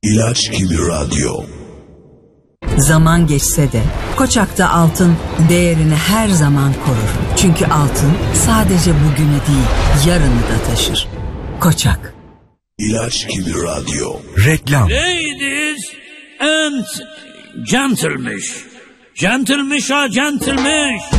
İlaç gibi radyo. Zaman geçse de Koçak'ta altın değerini her zaman korur. Çünkü altın sadece bugünü değil, yarını da taşır. Koçak. İlaç gibi radyo. Reklam. Ladies and gentlemen. Gentlemen.